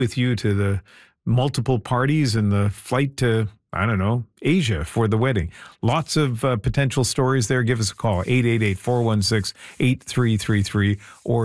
with you to the multiple parties and the flight to, I don't know, Asia for the wedding. Lots of potential stories there. Give us a call, 888-416-8333 or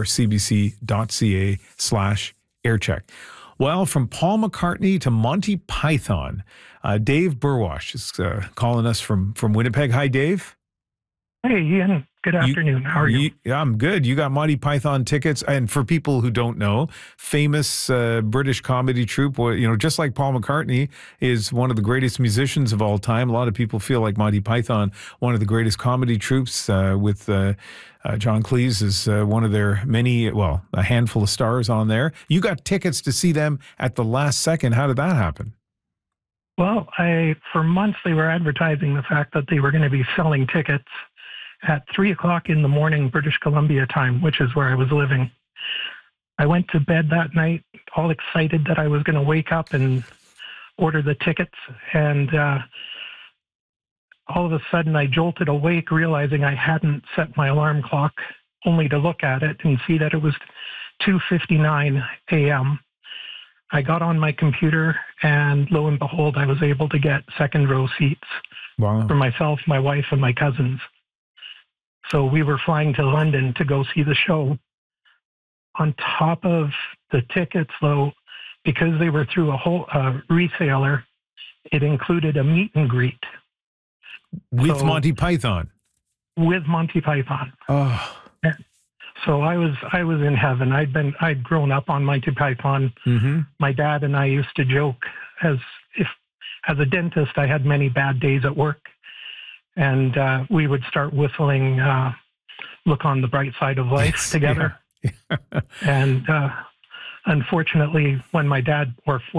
cbc.ca/aircheck. Well, from Paul McCartney to Monty Python, Dave Burwash is calling us from Winnipeg. Hi, Dave. Hey, Ian. Good afternoon. How are you? I'm good. You got Monty Python tickets. And for people who don't know, famous British comedy troupe, just like Paul McCartney is one of the greatest musicians of all time. A lot of people feel like Monty Python, one of the greatest comedy troupes with John Cleese is one of their many, a handful of stars on there. You got tickets to see them at the last second. How did that happen? Well, for months they were advertising the fact that they were going to be selling tickets at 3 o'clock in the morning, British Columbia time, which is where I was living. I went to bed that night, all excited that I was going to wake up and order the tickets. And all of a sudden I jolted awake, realizing I hadn't set my alarm clock, only to look at it and see that it was 2:59 a.m. I got on my computer, and lo and behold, I was able to get second row seats for myself, my wife, and my cousins. So we were flying to London to go see the show. On top of the tickets, though, because they were through a whole reseller, it included a meet and greet. With Monty Python? With Monty Python. Oh. So I was in heaven. I'd grown up on Monty Python. Mm-hmm. My dad and I used to joke as a dentist, I had many bad days at work. And we would start whistling Look on the Bright Side of Life together. Yeah. And fortunately, when my dad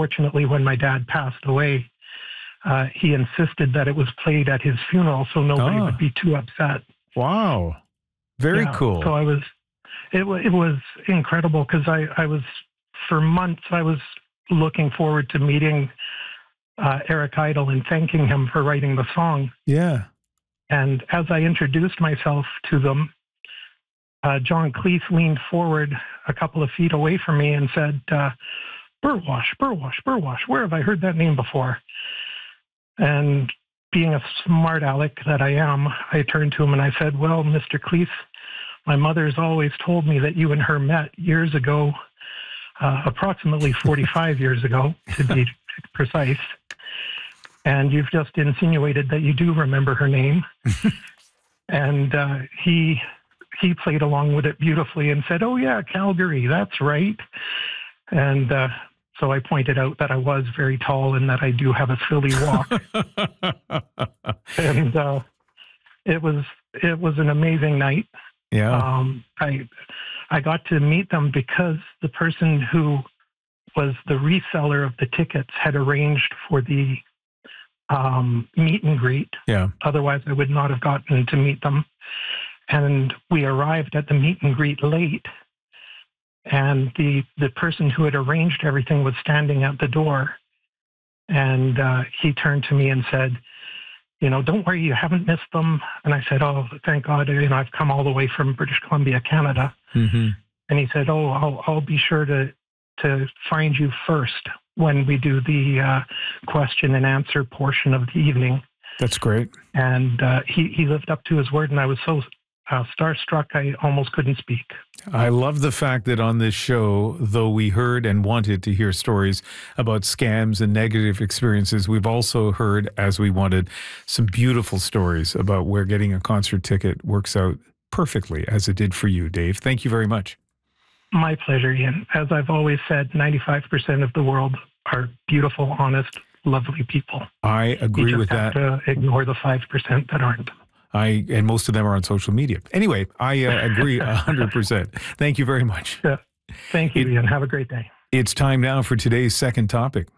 passed away, he insisted that it was played at his funeral so nobody would be too upset. Wow. Very cool. So it was incredible because for months, I was looking forward to meeting Eric Idle and thanking him for writing the song. Yeah. And as I introduced myself to them, John Cleese leaned forward a couple of feet away from me and said, Burwash, where have I heard that name before? And being a smart aleck that I am, I turned to him and I said, well, Mr. Cleese, my mother's always told me that you and her met years ago, approximately 45 years ago, to be precise. And you've just insinuated that you do remember her name. And he played along with it beautifully and said, oh, yeah, Calgary, that's right. And so I pointed out that I was very tall and that I do have a silly walk. And it was an amazing night. Yeah. I got to meet them because the person who was the reseller of the tickets had arranged for the meet and greet. Yeah. Otherwise, I would not have gotten to meet them. And we arrived at the meet and greet late. And the person who had arranged everything was standing at the door. And he turned to me and said, don't worry, you haven't missed them. And I said, oh, thank God, I've come all the way from British Columbia, Canada. Mm-hmm. And he said, oh, I'll be sure to find you first when we do the question and answer portion of the evening. That's great. And he lived up to his word, and I was so starstruck I almost couldn't speak. I love the fact that on this show, though we heard and wanted to hear stories about scams and negative experiences, we've also heard, as we wanted, some beautiful stories about where getting a concert ticket works out perfectly, as it did for you, Dave. Thank you very much. My pleasure, Ian. As I've always said, 95% of the world are beautiful, honest, lovely people. I agree with that. You just have to ignore the 5% that aren't. And most of them are on social media. Anyway, I agree 100%. Thank you very much. Yeah. Thank you, Ian. Have a great day. It's time now for today's second topic.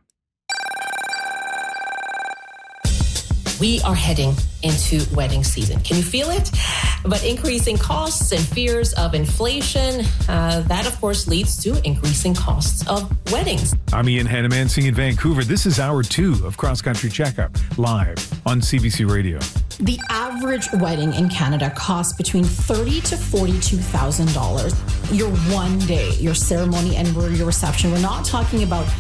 We are heading into wedding season. Can you feel it? But increasing costs and fears of inflation, that of course leads to increasing costs of weddings. I'm Ian Hannamansing in Vancouver. This is hour 2 of Cross Country Checkup, live on CBC Radio. The average wedding in Canada costs between $30,000 to $42,000. Your one day, your ceremony and your reception. We're not talking about